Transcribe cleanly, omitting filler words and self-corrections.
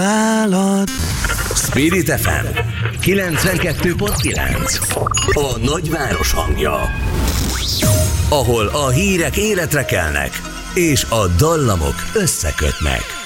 nálad. Spirit FM 92.9. A nagyváros hangja. Ahol a hírek életre kelnek, és a dallamok összekötnek.